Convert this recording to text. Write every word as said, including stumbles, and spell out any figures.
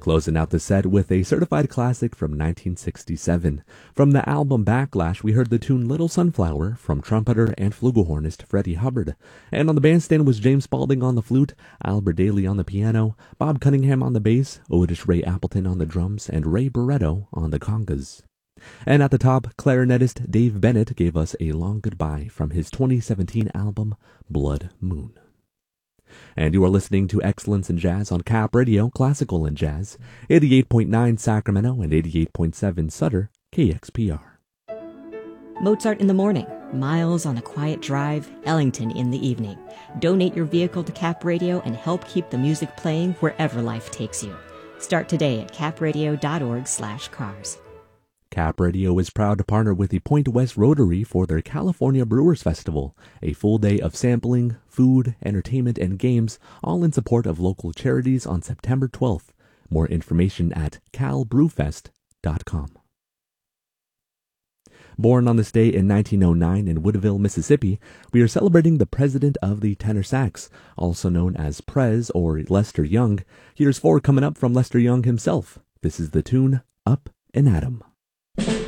Closing out the set with a certified classic from nineteen sixty-seven. From the album Backlash, we heard the tune Little Sunflower from trumpeter and flugelhornist Freddie Hubbard. And on the bandstand was James Spaulding on the flute, Albert Daly on the piano, Bob Cunningham on the bass, Otis Ray Appleton on the drums, and Ray Barretto on the congas. And at the top, clarinetist Dave Bennett gave us a long goodbye from his twenty seventeen album, Blood Moon. And you are listening to Excellence in Jazz on Cap Radio, Classical and Jazz, eighty-eight point nine Sacramento and eighty-eight point seven Sutter, K X P R. Mozart in the morning, Miles on a quiet drive, Ellington in the evening. Donate your vehicle to Cap Radio and help keep the music playing wherever life takes you. Start today at capradio.org slash cars. Cap Radio is proud to partner with the Point West Rotary for their California Brewers Festival, a full day of sampling, food, entertainment, and games, all in support of local charities on September twelfth. More information at cal brew fest dot com. Born on this day in nineteen oh nine in Woodville, Mississippi, we are celebrating the president of the tenor sax, also known as Prez or Lester Young. Here's four coming up from Lester Young himself. This is the tune Up and Atom.